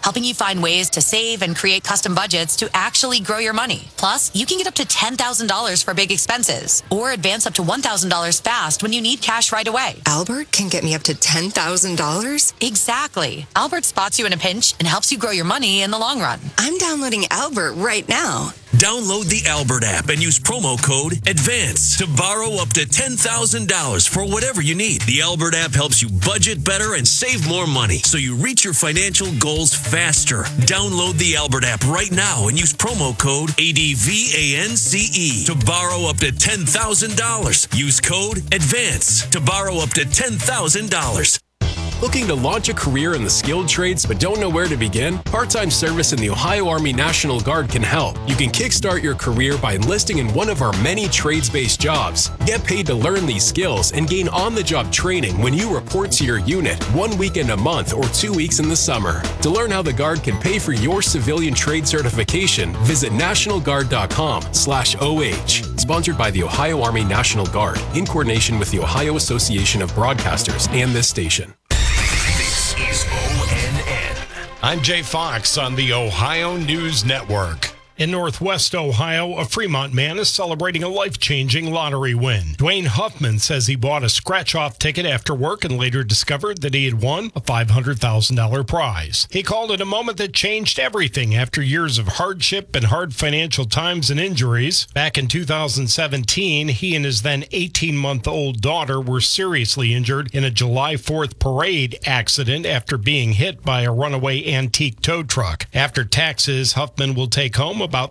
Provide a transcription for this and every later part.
helping you find ways to save and create custom budgets to actually grow your money. Plus, you can get up to $10,000 for big expenses or advance up to $1,000 fast when you need cash right away. Albert can get me up to $10,000? Exactly. Albert spots you in a pinch and helps you grow your money in the long run. I'm downloading Albert right now. Download the Albert app and use promo code ADVANCE to borrow up to $10,000 for whatever you need. The Albert app helps you budget better and save more money so you reach your financial goals faster. Download the Albert app right now and use promo code ADVANCE to borrow up to $10,000. Use code ADVANCE to borrow up to $10,000. Looking to launch a career in the skilled trades but don't know where to begin? Part-time service in the Ohio Army National Guard can help. You can kickstart your career by enlisting in one of our many trades-based jobs. Get paid to learn these skills and gain on-the-job training when you report to your unit 1 weekend a month or 2 weeks in the summer. To learn how the Guard can pay for your civilian trade certification, visit nationalguard.com/OH. Sponsored by the Ohio Army National Guard in coordination with the Ohio Association of Broadcasters and this station. Is ONN. I'm Jay Fox on the Ohio News Network. In Northwest Ohio, a Fremont man is celebrating a life-changing lottery win. Dwayne Huffman says he bought a scratch-off ticket after work and later discovered that he had won a $500,000 prize. He called it a moment that changed everything after years of hardship and hard financial times and injuries. Back in 2017, he and his then 18-month-old daughter were seriously injured in a July 4th parade accident after being hit by a runaway antique tow truck. After taxes, Huffman will take home about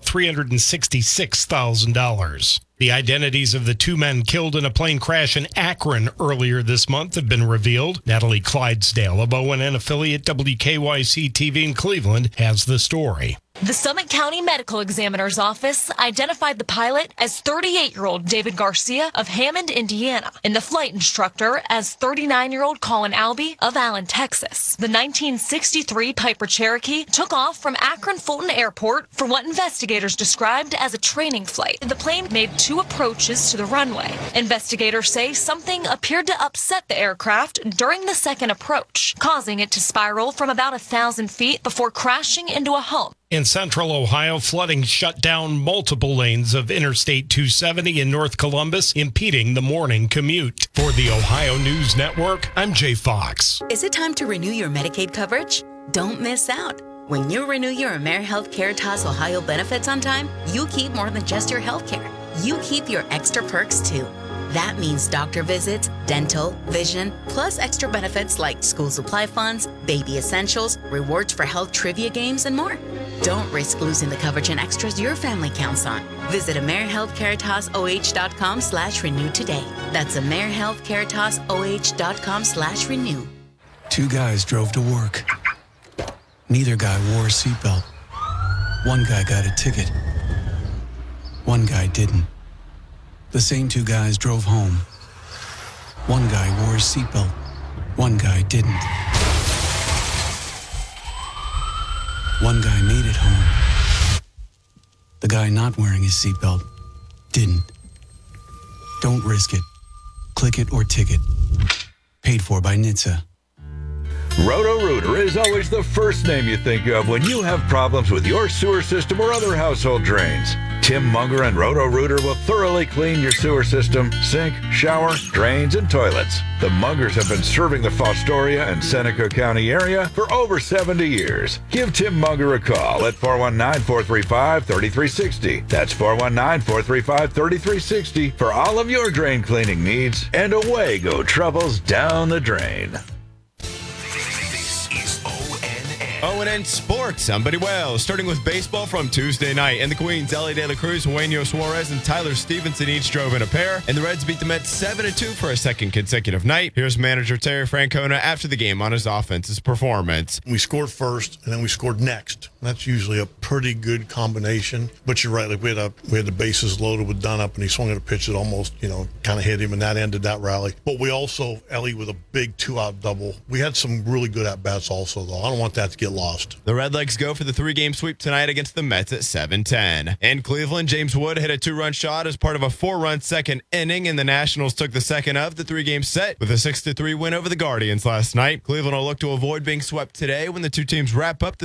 $366,000. The identities of the two men killed in a plane crash in Akron earlier this month have been revealed. Natalie Clydesdale of ONN affiliate WKYC-TV in Cleveland has the story. The Summit County Medical Examiner's Office identified the pilot as 38-year-old David Garcia of Hammond, Indiana, and the flight instructor as 39-year-old Colin Albee of Allen, Texas. The 1963 Piper Cherokee took off from Akron-Fulton Airport for what investigators described as a training flight. The plane made 2 approaches to the runway. Investigators say something appeared to upset the aircraft during the second approach, causing it to spiral from about 1,000 feet before crashing into a home. In central Ohio, flooding shut down multiple lanes of Interstate 270 in North Columbus, impeding the morning commute. For the Ohio News Network, I'm Jay Fox. Is it time to renew your Medicaid coverage? Don't miss out. When you renew your AmeriHealth Caritas Ohio benefits on time, you keep more than just your health care. You keep your extra perks too. That means doctor visits, dental, vision, plus extra benefits like school supply funds, baby essentials, rewards for health trivia games, and more. Don't risk losing the coverage and extras your family counts on. Visit AmeriHealthCaritasOH.com/renew today. That's AmeriHealthCaritasOH.com/renew. 2 guys drove to work. Neither guy wore a seatbelt. One guy got a ticket. One guy didn't. The same 2 guys drove home. One guy wore his seatbelt. One guy didn't. One guy made it home. The guy not wearing his seatbelt didn't. Don't risk it. Click it or ticket. Paid for by NHTSA. Roto-Rooter is always the first name you think of when you have problems with your sewer system or other household drains. Tim Munger and Roto-Rooter will thoroughly clean your sewer system, sink, shower, drains, and toilets. The Mungers have been serving the Fostoria and Seneca County area for over 70 years. Give Tim Munger a call at 419-435-3360. That's 419-435-3360 for all of your drain cleaning needs, and away go troubles down the drain. ONN Sports. I'm Buddy Wells. Starting with baseball from Tuesday night. And the Queens, Ellie De La Cruz, Eugenio Suarez, and Tyler Stevenson each drove in a pair. And the Reds beat the Mets 7-2 for a second consecutive night. Here's manager Terry Francona after the game on his offense's performance. We scored first, and then we scored next. That's usually a pretty good combination. But you're right. Like we had the bases loaded with Dunn up, and he swung at a pitch that almost, kind of hit him, and that ended that rally. But we also, Ellie with a big 2-out double. We had some really good at-bats also, though. I don't want that to get lost. The Redlegs go for the 3-game sweep tonight against the Mets at 7-10. In Cleveland, James Wood hit a 2-run shot as part of a 4-run second inning, and the Nationals took the second of the 3-game set with a 6-3 win over the Guardians last night. Cleveland will look to avoid being swept today when the two teams wrap up the